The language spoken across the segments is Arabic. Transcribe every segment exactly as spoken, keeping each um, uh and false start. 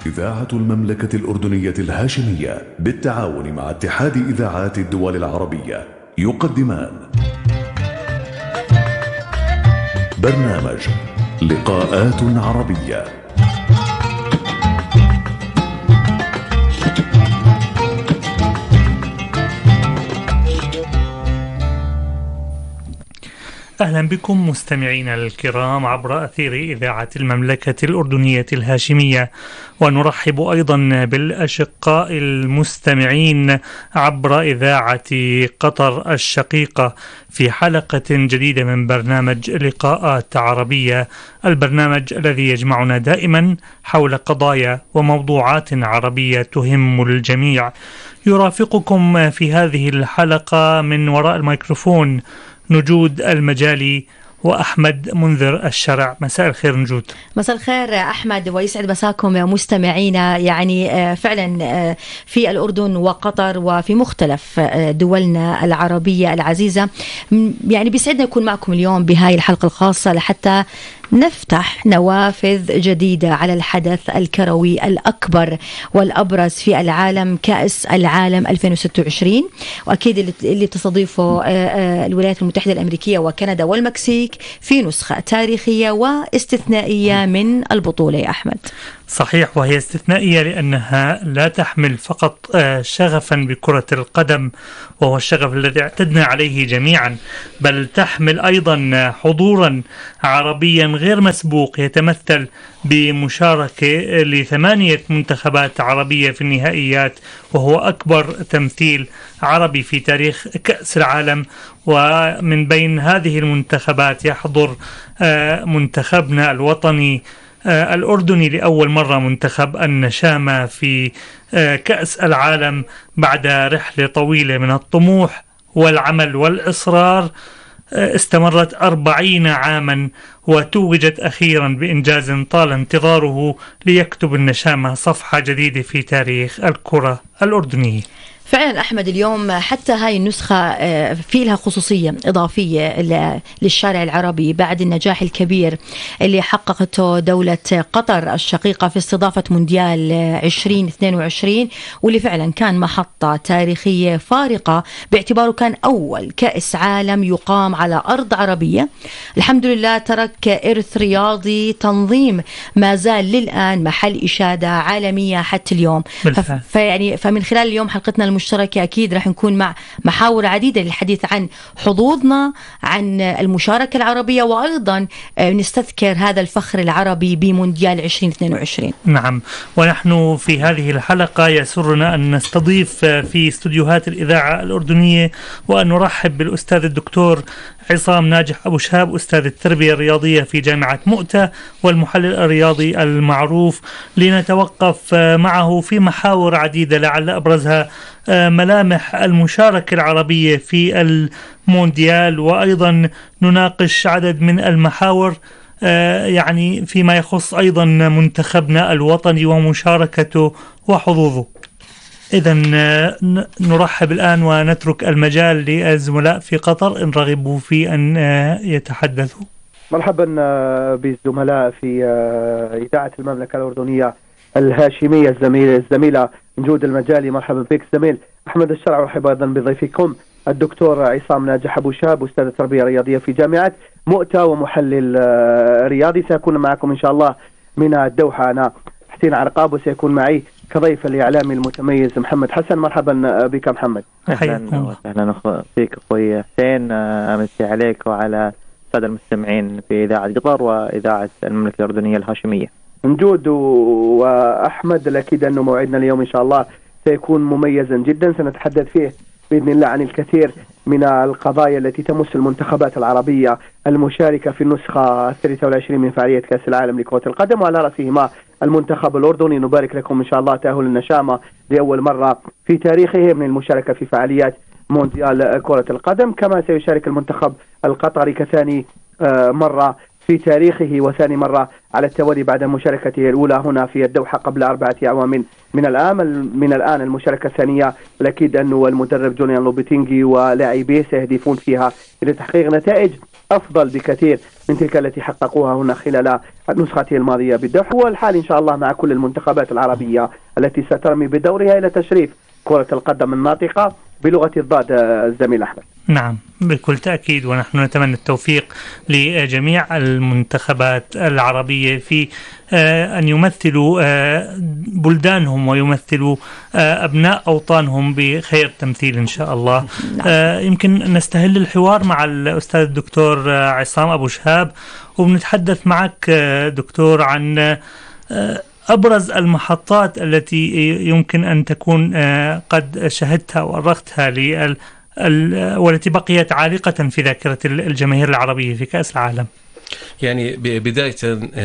إذاعة المملكة الأردنية الهاشمية بالتعاون مع اتحاد إذاعات الدول العربية يقدمان برنامج لقاءات عربية. أهلا بكم مستمعينا الكرام عبر أثير إذاعة المملكة الأردنية الهاشمية، ونرحب أيضا بالأشقاء المستمعين عبر إذاعة قطر الشقيقة في حلقة جديدة من برنامج لقاءات عربية، البرنامج الذي يجمعنا دائما حول قضايا وموضوعات عربية تهم الجميع. يرافقكم في هذه الحلقة من وراء الميكروفون نجود المجالي وأحمد منذر الشرع. مساء الخير نجود. مساء الخير أحمد، ويسعد مساكم مستمعينا. يعني فعلا في الأردن وقطر وفي مختلف دولنا العربية العزيزة، يعني بيسعدنا يكون معكم اليوم بهاي الحلقة الخاصة لحتى نفتح نوافذ جديدة على الحدث الكروي الأكبر والأبرز في العالم، كأس العالم ألفين وستة وعشرين، وأكيد اللي تستضيفه الولايات المتحدة الأمريكية وكندا والمكسيك في نسخة تاريخية واستثنائية من البطولة يا أحمد. صحيح، وهي استثنائية لأنها لا تحمل فقط شغفا بكرة القدم وهو الشغف الذي اعتدنا عليه جميعا، بل تحمل أيضا حضورا عربيا غير مسبوق يتمثل بمشاركة لثمانية منتخبات عربية في النهائيات، وهو أكبر تمثيل عربي في تاريخ كأس العالم. ومن بين هذه المنتخبات يحضر منتخبنا الوطني الأردني لأول مرة، منتخب النشامة في كأس العالم بعد رحلة طويلة من الطموح والعمل والإصرار استمرت أربعين عاما، وتوجت أخيرا بإنجاز طال انتظاره ليكتب النشامة صفحة جديدة في تاريخ الكرة الأردنية. فعلا أحمد، اليوم حتى هاي النسخة في لها خصوصية إضافية للشارع العربي بعد النجاح الكبير اللي حققته دولة قطر الشقيقة في استضافة مونديال عشرين اثنين وعشرين، واللي فعلا كان محطة تاريخية فارقة باعتباره كان أول كأس عالم يقام على أرض عربية. الحمد لله ترك إرث رياضي تنظيم ما زال للآن محل إشادة عالمية حتى اليوم. فيعني فمن خلال اليوم حلقتنا المشتركة أكيد راح نكون مع محاور عديدة للحديث عن حظوظنا، عن المشاركة العربية، وأيضا نستذكر هذا الفخر العربي بمونديال عشرين اثنين وعشرين. نعم، ونحن في هذه الحلقة يسرنا أن نستضيف في استوديوهات الإذاعة الأردنية وأن نرحب بالأستاذ الدكتور عصام ناجح أبو شهاب، أستاذ التربية الرياضية في جامعة مؤتة والمحلل الرياضي المعروف، لنتوقف معه في محاور عديدة لعل أبرزها ملامح المشاركة العربية في المونديال، وأيضا نناقش عدد من المحاور يعني فيما يخص أيضا منتخبنا الوطني ومشاركته وحظوظه. إذن نرحب الآن ونترك المجال للزملاء في قطر إن رغبوا في أن يتحدثوا. مرحبا بالزملاء في إذاعة المملكة الأردنية الهاشمية، الزميلة الزميلة نجود المجالي. مرحبا بك زميل أحمد الشرع. ورحب أيضا بضيفكم الدكتور عصام ناجح أبو شهاب، أستاذ التربية الرياضية في جامعة مؤتة ومحلل رياضي. سأكون معكم إن شاء الله من الدوحة أنا حسين عرقاب، وسيكون معي كضيف الإعلامي المتميز محمد حسن. مرحبا بك محمد. أهلا وسهلا فيك أخوي حسين، أمسي عليك وعلى السادة المستمعين في إذاعة قطر وإذاعة المملكة الأردنية الهاشمية. نجود وأحمد، الأكيد أنه موعدنا اليوم إن شاء الله سيكون مميزا جدا، سنتحدث فيه بإذن الله عن الكثير من القضايا التي تمس المنتخبات العربية المشاركة في النسخة الثالثة والعشرين من فعالية كأس العالم لكرة القدم، وعلى رأسهما المنتخب الأردني. نبارك لكم إن شاء الله تأهل النشامة لأول مرة في تاريخه من المشاركة في فعاليات مونديال كرة القدم، كما سيشارك المنتخب القطري كثاني مرة في تاريخه وثاني مرة على التوالي بعد مشاركته الأولى هنا في الدوحة قبل أربعة أعوام من الآن من الآن المشاركة الثانية. والأكيد أنه المدرب جوليان لوبيتينغي ولاعبيه سيهدفون فيها إلى تحقيق نتائج أفضل بكثير من تلك التي حققوها هنا خلال نسخته الماضية بالدوحة. هو الحال إن شاء الله مع كل المنتخبات العربية التي سترمي بدورها إلى تشريف كرة القدم الناطقة بلغة الضاد الزميل أحمد. نعم بكل تأكيد، ونحن نتمنى التوفيق لجميع المنتخبات العربية في أن يمثلوا بلدانهم ويمثلوا أبناء أوطانهم بخير تمثيل إن شاء الله. يمكن نستهل الحوار مع الأستاذ الدكتور عصام أبو شهاب، وبنتحدث معك دكتور عن أبرز المحطات التي يمكن أن تكون قد شهدتها وأرختها لل والتي بقيت عالقة في ذاكرة الجماهير العربية في كأس العالم. يعني بداية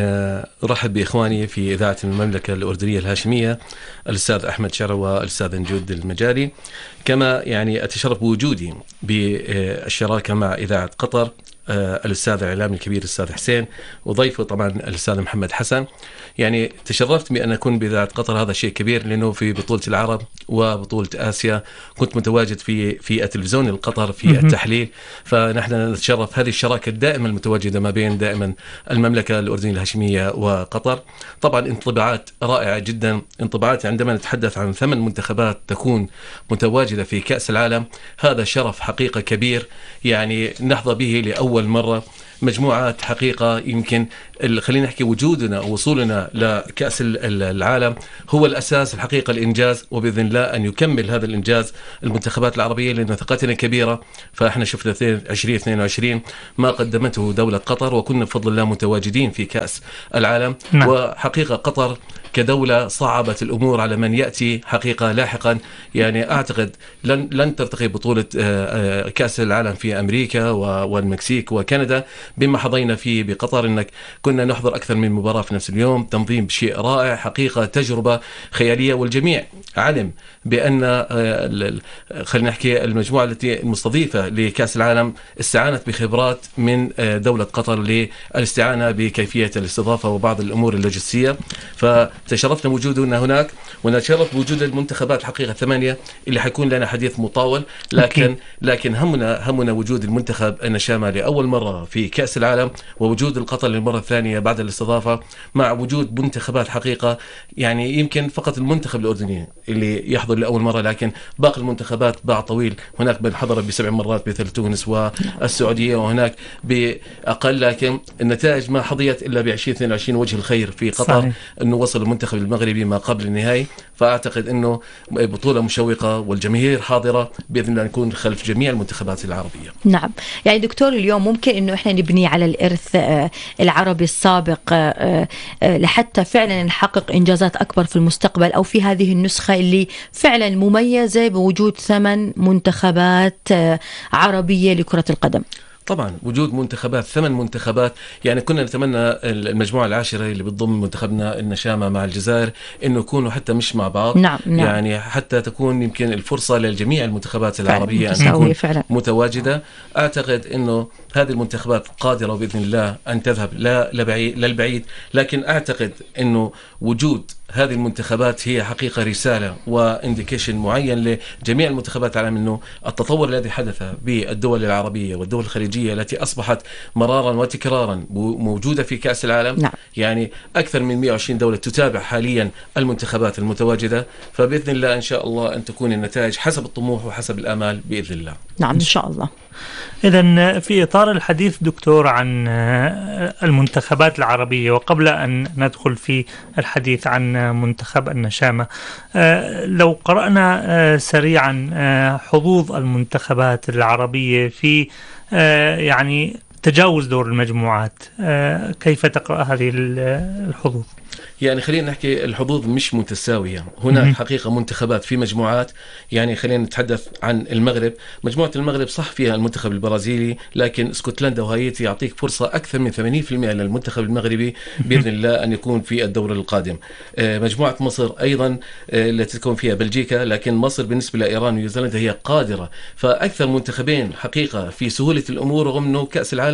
رحب بإخواني في إذاعة المملكة الأردنية الهاشمية الأستاذ أحمد شروى والأستاذ نجود المجاري، كما يعني أتشرف بوجودي بالشراكة مع إذاعة قطر الأستاذ الإعلامي الكبير الأستاذ حسين، وضيفه طبعا الأستاذ محمد حسن. يعني تشرفت بأن أكون بإذاعة قطر، هذا شيء كبير لأنه في بطولة العرب وبطولة آسيا كنت متواجد في في التلفزيون القطر في التحليل، فنحن نتشرف هذه الشراكة الدائمة المتواجدة ما بين دائما المملكة الأردنية الهاشمية وقطر. طبعا انطباعات رائعة جدا، انطباعات عندما نتحدث عن ثمان منتخبات تكون متواجدة في كأس العالم، هذا شرف حقيقة كبير يعني نحظى به لأول مرة. مجموعات حقيقة يمكن خلينا نحكي وجودنا ووصولنا لكأس العالم هو الأساس الحقيقة الإنجاز، وبإذن الله أن يكمل هذا الإنجاز المنتخبات العربية لأن ثقتنا كبيرة. فإحنا شفنا عشرين اثنين وعشرين ما قدمته دولة قطر، وكنا بفضل الله متواجدين في كأس العالم. نعم. وحقيقة قطر كدولة صعبت الأمور على من يأتي حقيقة لاحقا. يعني أعتقد لن لن ترتقي بطولة كأس العالم في أمريكا والمكسيك وكندا بما حظينا فيه بقطر، إنك كنا نحضر أكثر من مباراة في نفس اليوم، تنظيم بشيء رائع حقيقة، تجربة خيالية. والجميع علم بأن خلينا نحكي المجموعة التي المستضيفة لكأس العالم استعانت بخبرات من دولة قطر للاستعانة بكيفية الاستضافة وبعض الأمور اللوجستية. فتشرفنا بوجودنا هناك، ونتشرف بوجود المنتخبات حقيقة ثمانية اللي حيكون لنا حديث مطول، لكن لكن همنا همنا وجود المنتخب النشامة لأول مرة في كأس العالم، ووجود القطر للمرة الثانية بعد الاستضافة، مع وجود منتخبات حقيقة. يعني يمكن فقط المنتخب الأردني اللي يحضر لأول مرة، لكن باقي المنتخبات باع طويل، هناك من حضر بسبع مرات مثل تونس والسعودية، وهناك بأقل، لكن النتائج ما حظيت إلا ب عشرين اثنين وعشرين وجه الخير في قطر. صحيح. أنه وصل المنتخب المغربي ما قبل النهائي، فأعتقد أنه بطولة مشوقة والجماهير حاضرة، بإذن الله نكون خلف جميع المنتخبات العربية. نعم، يعني دكتور اليوم ممكن أنه إحنا نبني على الإرث العربي السابق لحتى فعلا نحقق إنجازات أكبر في المستقبل، أو في هذه النسخة اللي فعلا مميزة بوجود ثمان منتخبات عربية لكرة القدم. طبعا وجود منتخبات ثمان منتخبات، يعني كنا نتمنى المجموعة العاشرة اللي بتضم منتخبنا النشامة مع الجزائر انه يكونوا حتى مش مع بعض. نعم نعم. يعني حتى تكون يمكن الفرصة للجميع المنتخبات العربية ان تكون فعلا متواجدة. اعتقد انه هذه المنتخبات قادرة بإذن الله ان تذهب لا لبعيد للبعيد، لكن اعتقد انه وجود هذه المنتخبات هي حقيقة رسالة وانديكيشن معين لجميع المنتخبات العالم انه التطور الذي حدث بالدول العربية والدول الخليجية التي أصبحت مرارا وتكرارا موجودة في كأس العالم. نعم. يعني أكثر من مئة وعشرين دولة تتابع حاليا المنتخبات المتواجدة، فبإذن الله إن شاء الله أن تكون النتائج حسب الطموح وحسب الآمال بإذن الله. نعم إن شاء الله. إذن في إطار الحديث دكتور عن المنتخبات العربية، وقبل أن ندخل في الحديث عن منتخب النشامة، لو قرأنا سريعا حظوظ المنتخبات العربية في يعني تجاوز دور المجموعات، كيف تقرأ هذه الحظوظ؟ يعني خلينا نحكي الحظوظ مش متساوية، هناك حقيقة منتخبات في مجموعات. يعني خلينا نتحدث عن المغرب، مجموعة المغرب صح فيها المنتخب البرازيلي، لكن اسكتلندا وهايتي يعطيك فرصة أكثر من ثمانين بالمئة للمنتخب المغربي بإذن الله أن يكون في الدور القادم. مجموعة مصر أيضا التي تكون فيها بلجيكا، لكن مصر بالنسبة لإيران ونيوزيلندا هي قادرة. فأكثر منتخبين حقيقة في سهولة الأمور، رغم أنه كأس العالم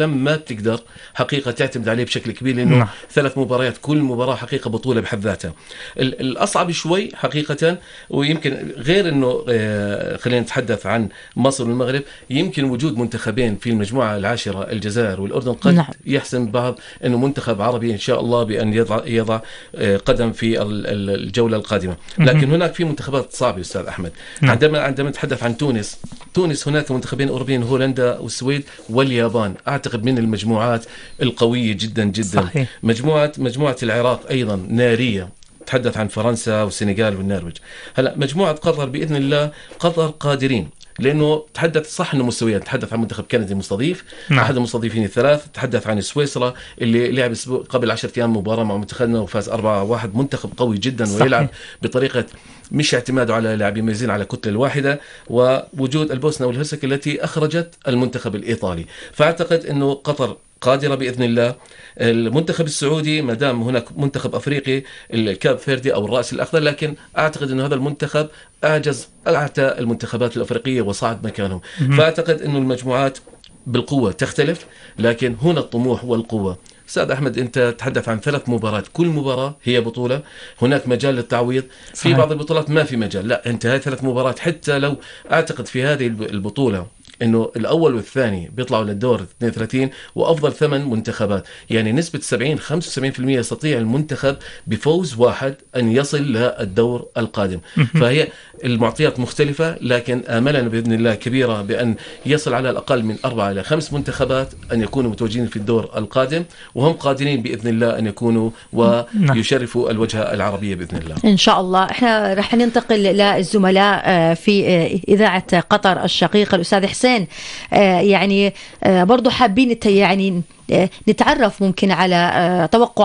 العالم ما بتقدر حقيقة تعتمد عليه بشكل كبير، لأنه نعم. ثلاث مباريات كل مباراة حقيقة بطولة بحد ذاتها. الأصعب شوي حقيقة، ويمكن غير أنه خلينا نتحدث عن مصر والمغرب، يمكن وجود منتخبين في المجموعة العاشرة الجزائر والأردن قد نعم. يحسن بعض أنه منتخب عربي إن شاء الله بأن يضع, يضع قدم في الجولة القادمة. لكن هناك في منتخبات صعبة أستاذ أحمد. نعم. عندما عندما نتحدث عن تونس تونس هناك منتخبين أوروبيين، هولندا والسويد واليابان، أعتقد من المجموعات القوية جدا جدا. صحيح. مجموعة مجموعة العراق أيضا نارية، تحدث عن فرنسا والسنغال والنرويج. هلا مجموعة قطر بإذن الله، قطر قادرين، لأنه تحدث صح أنه مستويات، تحدث عن منتخب كندي مستضيف، نعم. أحد المستضيفين الثلاث، تحدث عن سويسرا اللي لعب قبل عشرة أيام مباراة مع منتخبنا وفاز أربعة واحد، منتخب قوي جدا. صحيح. ويلعب بطريقة مش اعتماده على لاعبين ميزين على كتلة الواحدة، ووجود البوسنة والهرسك التي أخرجت المنتخب الإيطالي. فأعتقد أنه قطر قادرة بإذن الله. المنتخب السعودي ما دام هناك منتخب أفريقي الكاب فيردي أو الرأس الأخضر، لكن أعتقد أن هذا المنتخب أعجز أعتى المنتخبات الأفريقية وصعد مكانهم. فأعتقد أن المجموعات بالقوة تختلف، لكن هنا الطموح والقوة. أستاذ أحمد، أنت تحدث عن ثلاث مباريات، كل مباراة هي بطولة، هناك مجال للتعويض. في بعض البطولات ما في مجال، لا أنت هاي ثلاث مباريات، حتى لو أعتقد في هذه البطولة إنه الأول والثاني بيطلعوا للدور اثنين وثلاثين وأفضل ثمان منتخبات، يعني نسبة سبعين خمسة وسبعين بالمئة يستطيع المنتخب بفوز واحد أن يصل للدور القادم. فهي المعطيات مختلفة، لكن آملنا بإذن الله كبيرة بأن يصل على الأقل من أربعة إلى خمس منتخبات أن يكونوا متواجدين في الدور القادم، وهم قادرين بإذن الله أن يكونوا ويشرفوا الوجهة العربية بإذن الله إن شاء الله. إحنا رح ننتقل للزملاء في إذاعة قطر الشقيقة، الأستاذ حسين. يعني برضو حابين يعني نتعرف ممكن على توقع